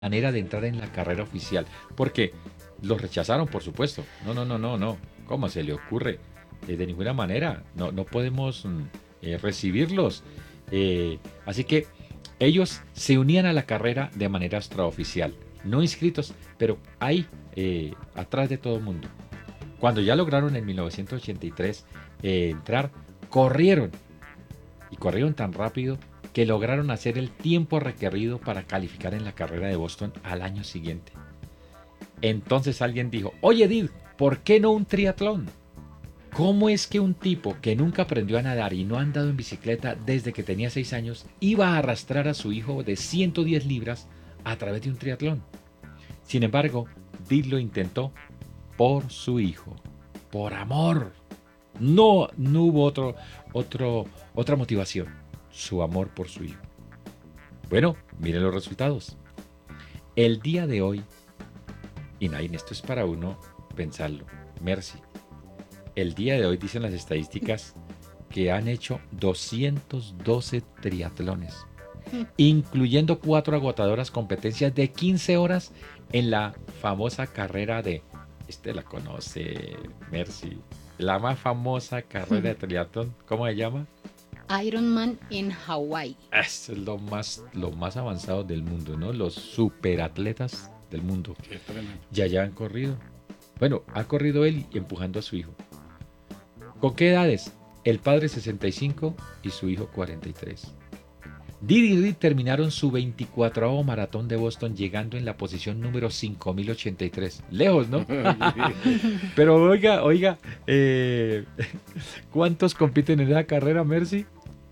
manera de entrar en la carrera oficial, porque los rechazaron, por supuesto. No, no, no, no, no. ¿Cómo se le ocurre? De ninguna manera. No, no podemos recibirlos. Así que ellos se unían a la carrera de manera extraoficial, no inscritos, pero ahí, atrás de todo el mundo. Cuando ya lograron en 1983 entrar, corrieron y corrieron tan rápido que lograron hacer el tiempo requerido para calificar en la carrera de Boston al año siguiente. Entonces alguien dijo, oye Did, ¿por qué no un triatlón? ¿Cómo es que un tipo que nunca aprendió a nadar y no ha andado en bicicleta desde que tenía 6 años iba a arrastrar a su hijo de 110 libras a través de un triatlón? Sin embargo, Did lo intentó por su hijo, por amor. No, no hubo otra motivación, su amor por su hijo. Bueno, miren los resultados. El día de hoy, y Nain, esto es para uno pensarlo, Mercy. El día de hoy dicen las estadísticas que han hecho 212 triatlones, incluyendo 4 agotadoras competencias de 15 horas en la famosa carrera de, la conoce Mercy, la más famosa carrera de triatlón, ¿cómo se llama? Ironman en Hawái. Es lo más avanzado del mundo, ¿no? Los superatletas del mundo. Ya han corrido. Bueno, ha corrido él empujando a su hijo. ¿Con qué edades? El padre 65 y su hijo 43. Did y Reed terminaron su 24º maratón de Boston llegando en la posición número 5083. Lejos, ¿no? Pero oiga, ¿cuántos compiten en esa carrera, Mercy?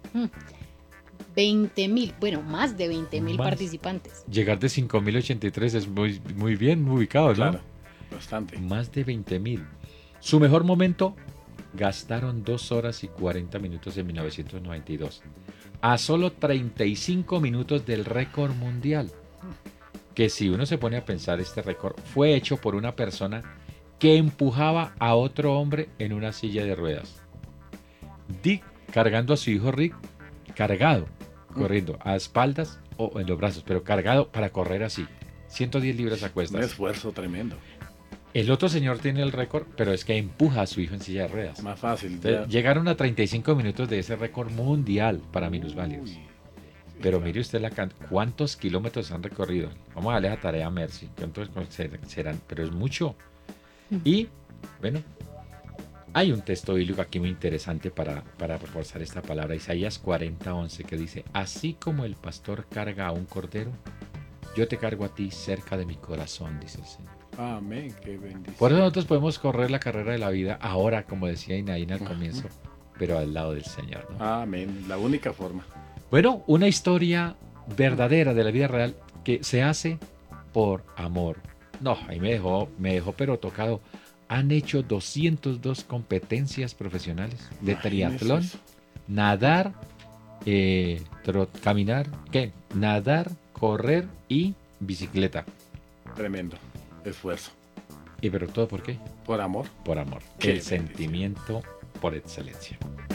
20.000, bueno, más de 20.000 participantes. Llegar de 5083 es muy bien ubicado, ¿no? Claro, bastante. Más de 20.000. Su mejor momento, gastaron 2 horas y 40 minutos en 1992. A solo 35 minutos del récord mundial. Que si uno se pone a pensar, este récord fue hecho por una persona que empujaba a otro hombre en una silla de ruedas. Dick cargando a su hijo Rick, cargado, corriendo a espaldas o en los brazos, pero cargado para correr así, 110 libras a cuestas. Un esfuerzo tremendo. El otro señor tiene el récord, pero es que empuja a su hijo en silla de ruedas. Más fácil. Entonces, llegaron a 35 minutos de ese récord mundial para minusválidos. Pero mire usted cuántos kilómetros han recorrido. Vamos a darle a tarea a Mercy. ¿Cuántos serán? Pero es mucho. Y, bueno, hay un texto bíblico aquí muy interesante para reforzar esta palabra. Isaías 40:11 que dice, así como el pastor carga a un cordero, yo te cargo a ti cerca de mi corazón, dice el Señor. Amén, qué bendición. Por eso nosotros podemos correr la carrera de la vida ahora, como decía Inaína al comienzo, pero al lado del Señor, ¿no? Amén, la única forma. Bueno, una historia verdadera de la vida real que se hace por amor. No, ahí me dejó pero tocado. Han hecho 202 competencias profesionales de triatlón, nadar, caminar, ¿qué? Nadar, correr y bicicleta. Tremendo esfuerzo. ¿Y pero todo por qué? Por amor. Por amor. El sentimiento por excelencia.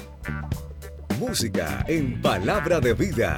Música en Palabra de Vida.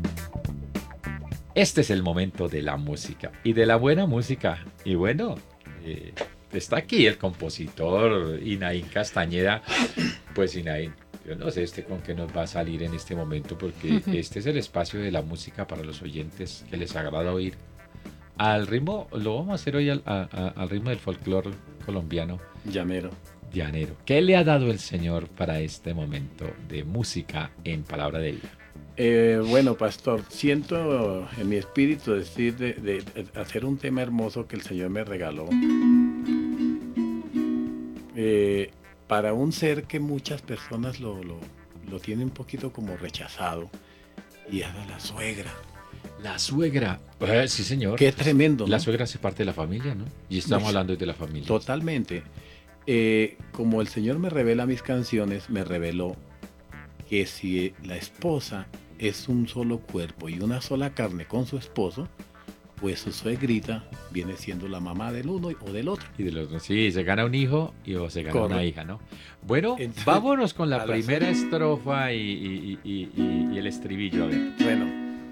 Este es el momento de la música y de la buena música. Y bueno, está aquí el compositor Inaín Castañeda. Pues Inaín, yo no sé con qué nos va a salir en este momento, porque este es el espacio de la música para los oyentes que les agrada oír. Al ritmo, lo vamos a hacer hoy al ritmo del folclore colombiano. Llanero. ¿Qué le ha dado el Señor para este momento de música en Palabra de Vida? Bueno, pastor, siento en mi espíritu decir de hacer un tema hermoso que el Señor me regaló. Para un ser que muchas personas lo tienen un poquito como rechazado, y es la suegra. La suegra. Sí, señor. Qué tremendo, ¿no? La suegra hace parte de la familia, ¿no? Y estamos hablando de la familia. Totalmente. Como el Señor me revela mis canciones, me reveló que si la esposa es un solo cuerpo y una sola carne con su esposo, pues su suegrita viene siendo la mamá del uno o del otro. Y del otro, sí, se gana un hijo o se gana una hija, ¿no? Bueno, entonces, vámonos con la primera estrofa y el estribillo, a ver. Bueno,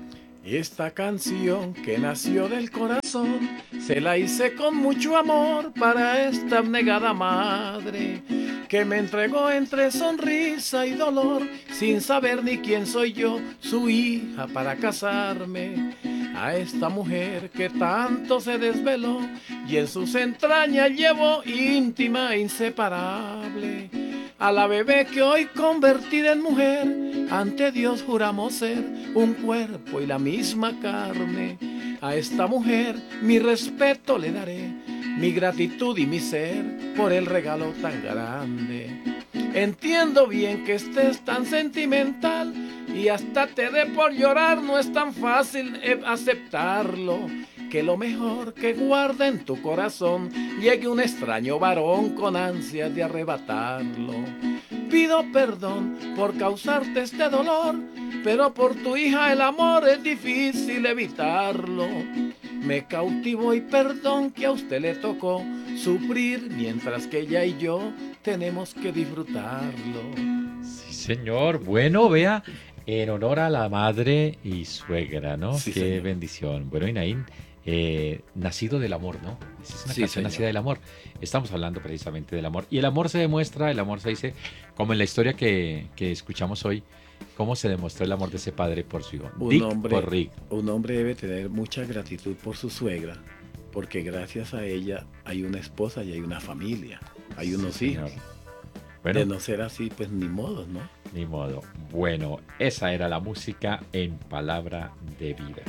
Esta canción que nació del corazón se la hice con mucho amor para esta abnegada madre que me entregó entre sonrisa y dolor sin saber ni quién soy yo, su hija para casarme. A esta mujer que tanto se desveló y en sus entrañas llevó íntima e inseparable. A la bebé que hoy convertida en mujer, ante Dios juramos ser un cuerpo y la misma carne. A esta mujer mi respeto le daré, mi gratitud y mi ser por el regalo tan grande. Entiendo bien que estés tan sentimental y hasta te dé por llorar, no es tan fácil aceptarlo. Que lo mejor que guarda en tu corazón llegue un extraño varón con ansias de arrebatarlo. Pido perdón por causarte este dolor, pero por tu hija el amor es difícil evitarlo. Me cautivo y perdón que a usted le tocó sufrir, mientras que ella y yo tenemos que disfrutarlo. Sí, señor. Bueno, vea, en honor a la madre y suegra, ¿no? Sí, Qué señor. bendición. Bueno, Inaín, nacido del amor, ¿no? Esa es una Sí, canción señor. nacida del amor. Estamos hablando precisamente del amor. Y el amor se demuestra, el amor se dice, como en la historia que escuchamos hoy, cómo se demostró el amor de ese padre por su hijo. Dick por Rick. Un hombre debe tener mucha gratitud por su suegra, porque gracias a ella hay una esposa y hay una familia, hay unos Sí, hijos. señor. Bueno, De no ser así, pues ni modo, ¿no? ni modo. Bueno, esa era la música en Palabra de Vida.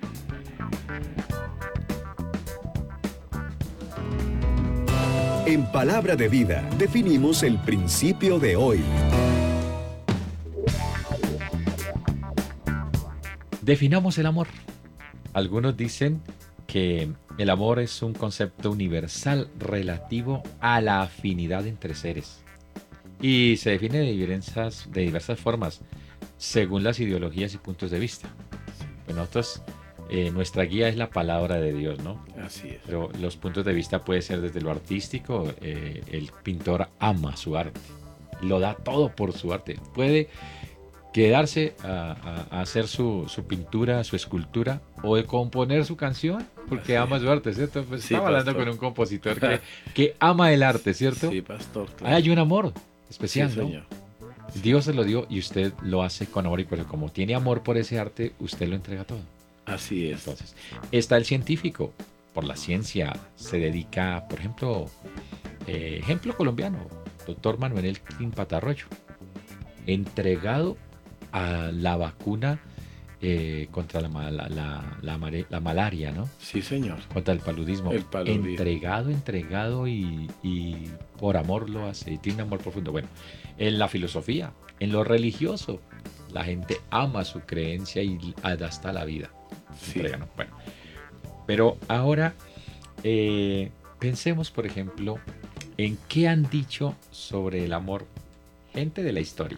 En Palabra de Vida definimos el principio de hoy. Definamos el amor. Algunos dicen que el amor es un concepto universal relativo a la afinidad entre seres y se define de diversas formas según las ideologías y puntos de vista. Pues nosotros, nuestra guía es la palabra de Dios, ¿no? Así es. Pero los puntos de vista puede ser desde lo artístico, el pintor ama su arte, lo da todo por su arte, puede quedarse a hacer su pintura, su escultura o de componer su canción porque Así ama es. su arte, ¿cierto? Pues Sí, estaba hablando pastor. con un compositor que ama el arte, ¿cierto? Sí, pastor, Ahí claro. hay un amor Sí, especial, ¿no? señor. Dios se lo dio y usted lo hace con amor y pues como tiene amor por ese arte, usted lo entrega todo. Así es. Entonces, está el científico, por la ciencia se dedica, por ejemplo, ejemplo colombiano, doctor Manuel Elkin Patarroyo, entregado a la vacuna contra la malaria, ¿no? Sí, señor. Contra el paludismo. El paludismo. Entregado y por amor lo hace, y tiene un amor profundo. Bueno, en la filosofía, en lo religioso, la gente ama su creencia y hasta la vida. Sí. Entrega, ¿no? Bueno, pero ahora pensemos, por ejemplo, en qué han dicho sobre el amor gente de la historia.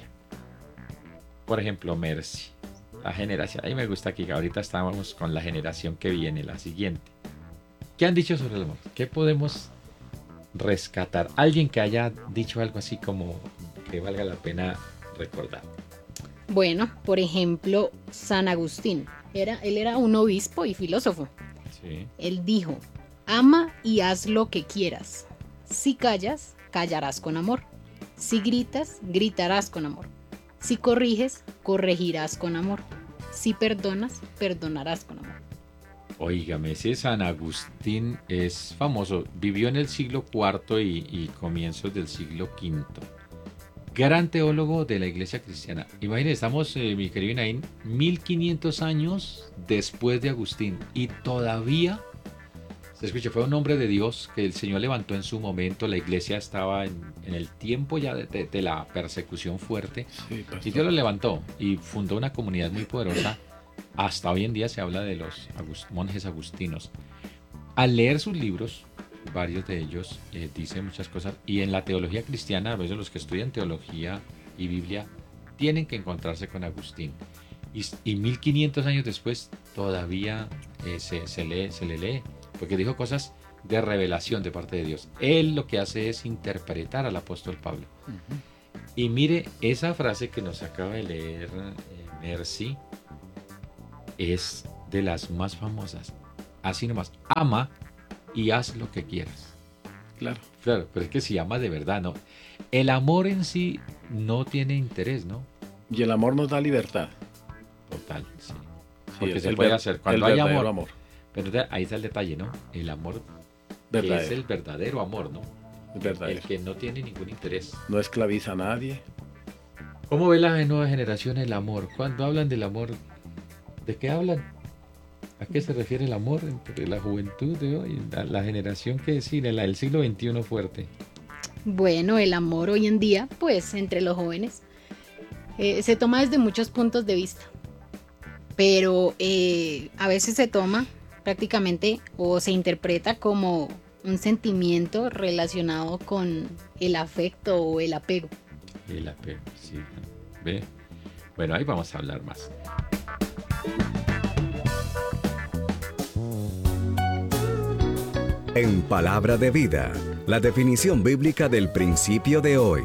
Por ejemplo, Mercy, la generación. Ahí me gusta que ahorita estamos con la generación que viene, la siguiente. ¿Qué han dicho sobre el amor? ¿Qué podemos rescatar? Alguien que haya dicho algo así como que valga la pena recordar. Bueno, por ejemplo, San Agustín. Él era un obispo y filósofo. Sí. Él dijo, ama y haz lo que quieras. Si callas, callarás con amor. Si gritas, gritarás con amor. Si corriges, corregirás con amor. Si perdonas, perdonarás con amor. Óigame, ese San Agustín es famoso. Vivió en el siglo IV y comienzos del siglo V. Gran teólogo de la iglesia cristiana. Imagínense, estamos, mi querido Naín, 1500 años después de Agustín y todavía se escucha, fue un hombre de Dios que el Señor levantó en su momento. La iglesia estaba en el tiempo ya de la persecución fuerte Sí, y pastor. Dios lo levantó y fundó una comunidad muy poderosa. Hasta hoy en día se habla de los monjes agustinos. Al leer sus libros, varios de ellos dicen muchas cosas y en la teología cristiana, a veces los que estudian teología y Biblia tienen que encontrarse con Agustín y 1500 años después todavía se le lee porque dijo cosas de revelación de parte de Dios. Él lo que hace es interpretar al apóstol Pablo. Ujú. Y mire, esa frase que nos acaba de leer Mercy es de las más famosas. Así nomás, ama y haz lo que quieras. Claro. Claro, pero es que si amas de verdad, ¿no? El amor en sí no tiene interés, ¿no? Y el amor nos da libertad. Total, sí. Sí, Porque es se el puede ver- hacer el cuando hay verdadero amor. Pero ahí está el detalle, ¿no? El amor que es Verdadero. el verdadero amor, ¿no? Es verdadero. El que no tiene ningún interés. No esclaviza a nadie. ¿Cómo ve la nueva generación el amor? Cuando hablan del amor, ¿de qué hablan? ¿A qué se refiere el amor entre la juventud de hoy? La generación que es el siglo XXI fuerte. Bueno, el amor hoy en día, pues entre los jóvenes, se toma desde muchos puntos de vista, pero a veces se toma prácticamente o se interpreta como un sentimiento relacionado con el afecto o el apego. El apego, sí. ¿Ve? Bueno, ahí vamos a hablar más. En Palabra de Vida, la definición bíblica del principio de hoy.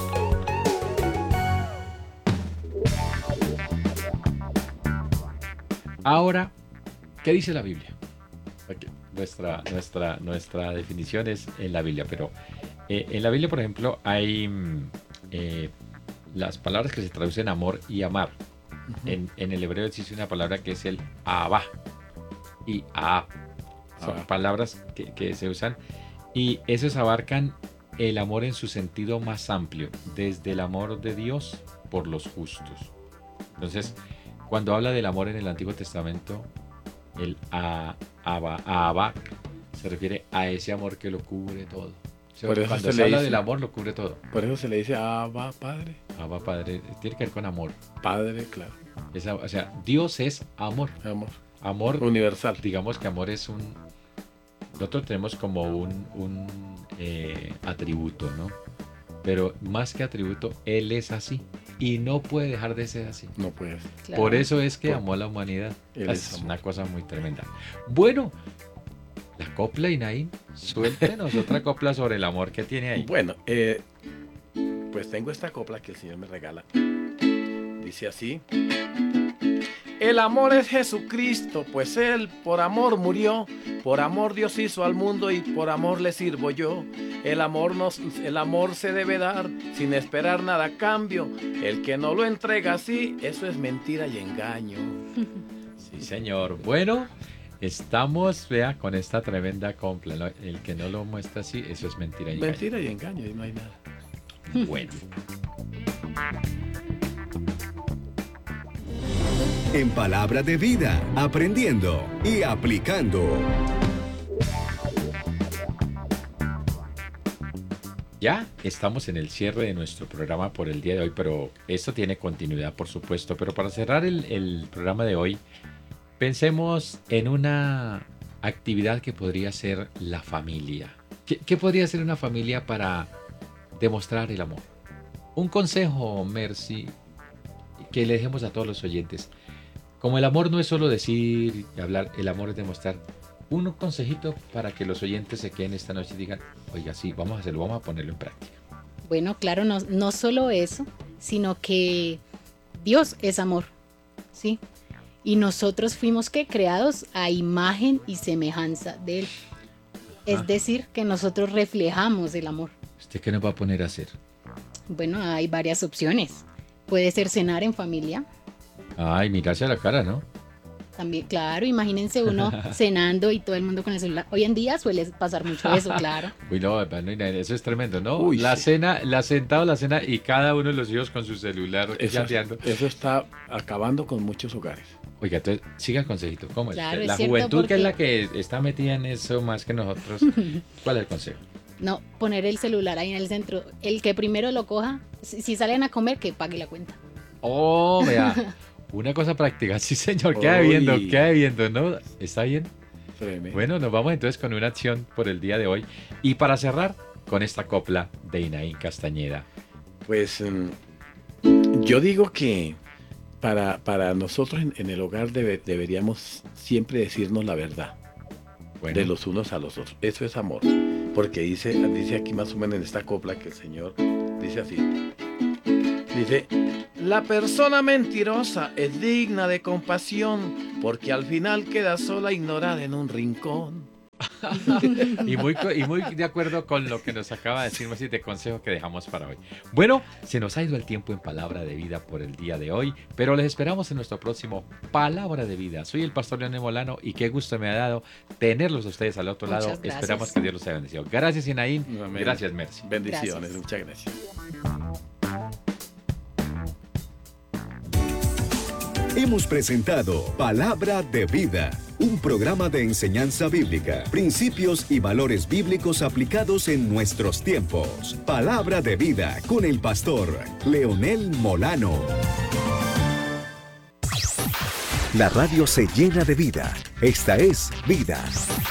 Ahora, ¿qué dice la Biblia? Ok, nuestra definición es en la Biblia, pero en la Biblia, por ejemplo, hay las palabras que se traducen amor y amar. En el hebreo existe una palabra que es el Abba y Ahab. Son palabras que se usan y esos abarcan el amor en su sentido más amplio, desde el amor de Dios por los justos. Entonces, cuando habla del amor en el Antiguo Testamento, el Abba se refiere a ese amor que lo cubre todo. O sea, Por eso cuando se se le habla dice- del amor, lo cubre todo. Por eso se le dice Abba, Padre. Abba Padre, tiene que ver con amor. Padre, claro. O sea, Dios es amor. Amor. Amor, Universal. digamos que amor es un... Nosotros tenemos como un atributo, ¿no? Pero más que atributo, Él es así. Y no puede dejar de ser así. No puede ser. Claro. Por eso es que Por- amó a la humanidad. Él Es es amor. una cosa muy tremenda. Bueno, la copla, Inaín, suéltenos otra copla sobre el amor que tiene ahí. Bueno, pues tengo esta copla que el Señor me regala. Dice así. El amor es Jesucristo, pues Él por amor murió, por amor Dios hizo al mundo y por amor le sirvo yo. El amor se debe dar sin esperar nada a cambio. El que no lo entrega así, eso es mentira y engaño. Sí, señor. Bueno, estamos, vea, con esta tremenda copla, ¿no? El que no lo muestra así, eso es mentira y engaño. Mentira y engaño, y no hay nada. Bueno. En Palabra de Vida, aprendiendo y aplicando. Ya estamos en el cierre de nuestro programa por el día de hoy, pero esto tiene continuidad, por supuesto. Pero para cerrar el programa de hoy, pensemos en una actividad que podría ser la familia. ¿Qué podría ser una familia para demostrar el amor? Un consejo, Mercy, que le dejemos a todos los oyentes. Como el amor no es solo decir y hablar, el amor es demostrar. Un consejito para que los oyentes se queden esta noche y digan, oiga, sí, vamos a hacerlo, vamos a ponerlo en práctica. Bueno, claro, no solo eso, sino que Dios es amor, ¿sí? Y nosotros fuimos creados a imagen y semejanza de Él. Es decir, que nosotros reflejamos el amor. ¿Usted qué nos va a poner a hacer? Bueno, hay varias opciones. Puede ser cenar en familia. Ay, mirarse a la cara, ¿no? También, claro, imagínense uno cenando y todo el mundo con el celular. Hoy en día suele pasar mucho eso, claro. Uy, no, eso es tremendo, ¿no? Uy, la sí. cena, la cena y cada uno de los hijos con su celular chateando. Eso está acabando con muchos hogares. Oiga, entonces, siga el consejito. ¿Cómo es? Claro, es La cierto, juventud que es la porque- que está metida en eso más que nosotros. ¿Cuál es el consejo? No, poner el celular ahí en el centro. El que primero lo coja, si salen a comer, que pague la cuenta. Oh, vea. Una cosa práctica. Sí, señor. Queda Uy. viendo, ¿no? ¿Está bien? Tremendo. Bueno, nos vamos entonces con una acción por el día de hoy. Y para cerrar, con esta copla de Inaín Castañeda. Pues yo digo que para nosotros en el hogar deberíamos siempre decirnos la verdad Bueno, de los unos a los otros. Eso es amor. Porque dice aquí más o menos en esta copla que el Señor dice así. Dice, La persona mentirosa es digna de compasión porque al final queda sola ignorada en un rincón. Y muy de acuerdo con lo que nos acaba de decir Messi de consejo que dejamos para hoy. Bueno, se nos ha ido el tiempo en Palabra de Vida por el día de hoy, pero les esperamos en nuestro próximo Palabra de Vida. Soy el pastor Leonel Molano y qué gusto me ha dado tenerlos a ustedes al otro Muchas lado. gracias. Esperamos que Dios los haya bendecido. Gracias, Inaín. Amén. Gracias, Mercy. Bendiciones, Gracias. muchas gracias. Hemos presentado Palabra de Vida, un programa de enseñanza bíblica, principios y valores bíblicos aplicados en nuestros tiempos. Palabra de Vida con el pastor Leonel Molano. La radio se llena de vida. Esta es Vida.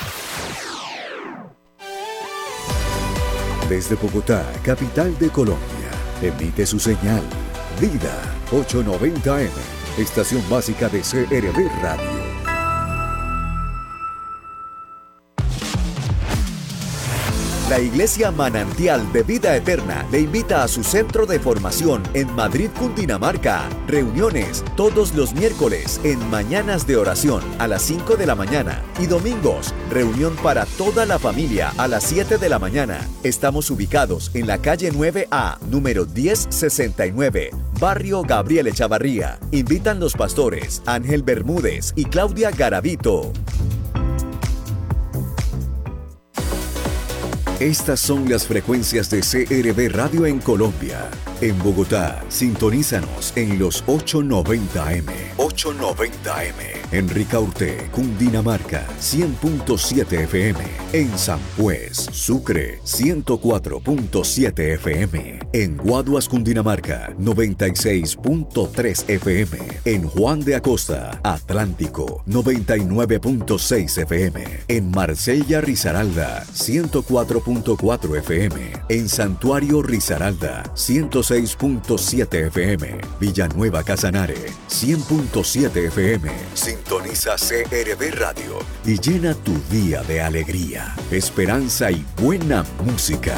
Desde Bogotá, capital de Colombia, emite su señal Vida 890M, estación básica de CRB Radio. La Iglesia Manantial de Vida Eterna le invita a su centro de formación en Madrid, Cundinamarca. Reuniones todos los miércoles en mañanas de oración a las 5 de la mañana y domingos, reunión para toda la familia a las 7 de la mañana. Estamos ubicados en la calle 9A, número 1069, barrio Gabriel Echavarría. Invitan los pastores Ángel Bermúdez y Claudia Garavito. Estas son las frecuencias de CRB Radio en Colombia. En Bogotá, sintonízanos en los 890M. 890M. En Ricaurte, Cundinamarca, 100.7 FM. En San Juez, Sucre, 104.7 FM. En Guaduas, Cundinamarca, 96.3 FM. En Juan de Acosta, Atlántico, 99.6 FM. En Marsella, Risaralda, 104.4 FM. En Santuario Risaralda, 106.7 FM. Villanueva Casanare, 100.7 FM. Sintoniza CRB Radio y llena tu día de alegría, esperanza y buena música.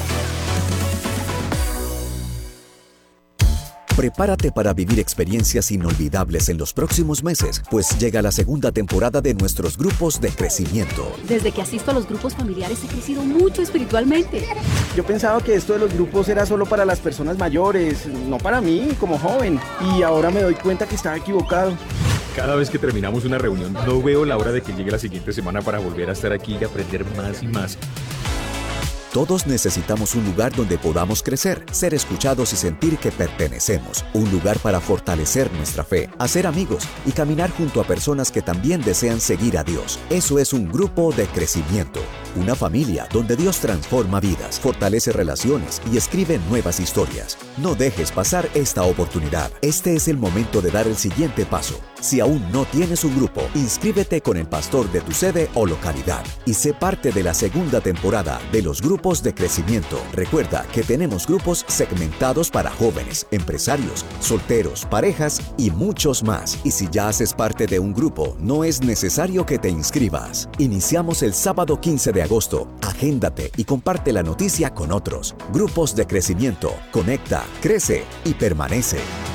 Prepárate para vivir experiencias inolvidables en los próximos meses, pues llega la segunda temporada de nuestros grupos de crecimiento. Desde que asisto a los grupos familiares he crecido mucho espiritualmente. Yo pensaba que esto de los grupos era solo para las personas mayores, no para mí como joven. Y ahora me doy cuenta que estaba equivocado. Cada vez que terminamos una reunión, no veo la hora de que llegue la siguiente semana para volver a estar aquí y aprender más y más. Todos necesitamos un lugar donde podamos crecer, ser escuchados y sentir que pertenecemos. Un lugar para fortalecer nuestra fe, hacer amigos y caminar junto a personas que también desean seguir a Dios. Eso es un grupo de crecimiento. Una familia donde Dios transforma vidas, fortalece relaciones y escribe nuevas historias. No dejes pasar esta oportunidad. Este es el momento de dar el siguiente paso. Si aún no tienes un grupo, inscríbete con el pastor de tu sede o localidad y sé parte de la segunda temporada de los grupos de crecimiento. Recuerda que tenemos grupos segmentados para jóvenes, empresarios, solteros, parejas y muchos más. Y si ya haces parte de un grupo, no es necesario que te inscribas. Iniciamos el sábado 15 de agosto. Agéndate y comparte la noticia con otros. Grupos de crecimiento. Conecta, crece y permanece.